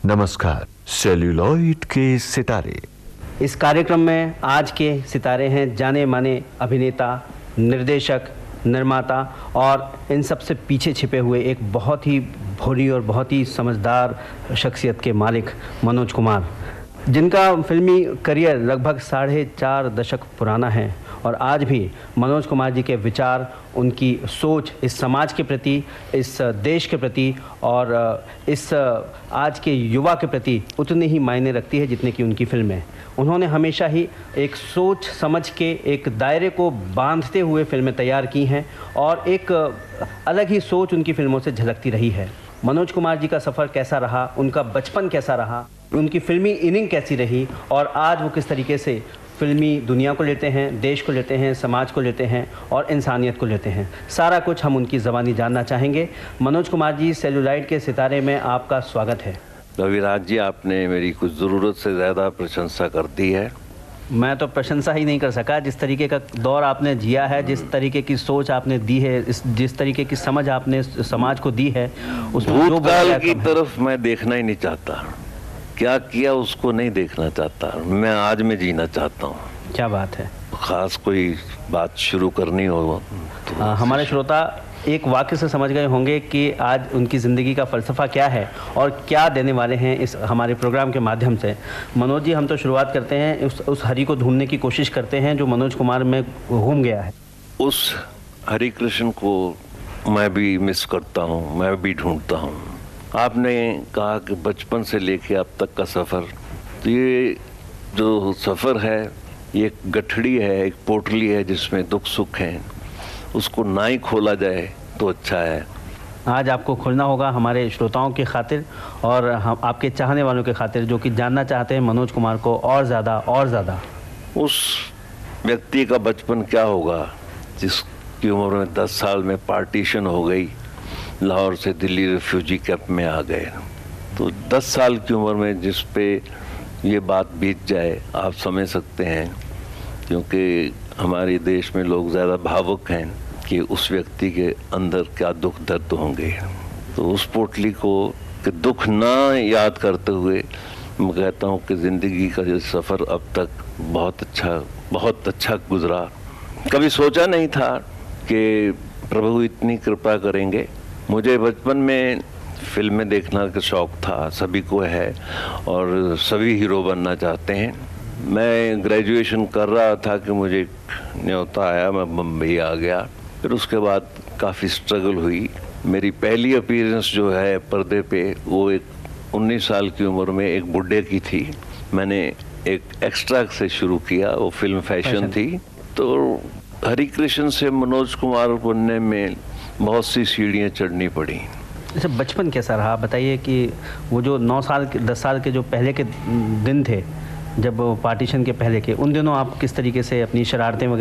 नमस्कार। सेल्यूलॉइड के सितारे। इस कार्यक्रम में आज के सितारे हैं जाने माने अभिनेता, निर्देशक, निर्माता और इन सब से पीछे छिपे हुए एक बहुत ही भोली और बहुत ही समझदार शख्सियत के मालिक मनोज कुमार, जिनका फिल्मी करियर लगभग 4.5 दशक पुराना है। और आज भी मनोज कुमार जी के विचार, उनकी सोच इस समाज के प्रति, इस देश के प्रति और इस आज के युवा के प्रति उतनी ही मायने रखती है जितने कि उनकी फिल्में। उन्होंने हमेशा ही एक सोच समझ के एक दायरे को बांधते हुए फिल्में तैयार की हैं और एक अलग ही सोच उनकी फिल्मों से झलकती रही है। मनोज कुमार जी का सफ़र कैसा रहा, उनका बचपन कैसा रहा, उनकी फिल्मी इनिंग कैसी रही और आज वो किस तरीके से फिल्मी दुनिया को लेते हैं, देश को लेते हैं, समाज को लेते हैं और इंसानियत को लेते हैं, सारा कुछ हम उनकी ज़बानी जानना चाहेंगे। मनोज कुमार जी, सेल्यूलॉइड के सितारे में आपका स्वागत है। रविराज जी, आपने मेरी कुछ ज़रूरत से ज़्यादा प्रशंसा कर दी है। मैं तो प्रशंसा ही नहीं कर सका। जिस तरीके का दौर आपने जिया है, जिस तरीके की सोच आपने दी है, जिस तरीके की समझ आपने समाज को दी है, उसमें भूतकाल की तरफ मैं देखना ही नहीं चाहता। क्या किया उसको नहीं देखना चाहता, मैं आज में जीना चाहता हूँ। क्या बात है। खास कोई बात शुरू करनी हो तो हमारे श्रोता एक वाक्य से समझ गए होंगे कि आज उनकी ज़िंदगी का फ़लसफ़ा क्या है और क्या देने वाले हैं इस हमारे प्रोग्राम के माध्यम से। मनोज जी, हम तो शुरुआत करते हैं, उस हरि को ढूंढने की कोशिश करते हैं जो मनोज कुमार में घूम गया है। उस हरि कृष्ण को मैं भी मिस करता हूँ, मैं भी ढूंढता हूँ। आपने कहा कि बचपन से लेके अब तक का सफ़र, तो ये जो सफ़र है ये एक गठड़ी है, एक पोटली है जिसमें दुख सुख हैं। उसको ना ही खोला जाए तो अच्छा है। आज आपको खोलना होगा हमारे श्रोताओं की खातिर और हम आपके चाहने वालों के खातिर, जो कि जानना चाहते हैं मनोज कुमार को और ज़्यादा। उस व्यक्ति का बचपन क्या होगा जिसकी उम्र में 10 साल में पार्टीशन हो गई, लाहौर से दिल्ली रिफ्यूजी कैंप में आ गए। तो 10 साल की उम्र में जिस पे ये बात बीत जाए, आप समझ सकते हैं, क्योंकि हमारे देश में लोग ज़्यादा भावुक हैं कि उस व्यक्ति के अंदर क्या दुख दर्द होंगे। तो उस पोटली को कि दुख ना याद करते हुए मैं कहता हूँ कि ज़िंदगी का जो सफ़र अब तक बहुत अच्छा गुजरा। कभी सोचा नहीं था कि प्रभु इतनी कृपा करेंगे। मुझे बचपन में फिल्में देखना का शौक़ था, सभी को है और सभी हीरो बनना चाहते हैं। मैं ग्रेजुएशन कर रहा था कि मुझे न्योता आया, मैं बम्बई आ गया। फिर उसके बाद काफ़ी स्ट्रगल हुई। मेरी पहली अपीयरेंस जो है पर्दे पे, वो एक 19 साल की उम्र में एक बुड्ढे की थी। मैंने एक एक्स्ट्रा से शुरू किया, वो फिल्म फैशन थी। तो हरि कृष्ण से मनोज कुमार बनने में बहुत सी सीढ़ियाँ चढ़नी पड़ी। अच्छा, बचपन कैसा रहा बताइए कि वो जो 9 साल के 10 साल के जो पहले के दिन थे, जब पार्टीशन के पहले के, उन दिनों आप किस तरीके से अपनी शरारतें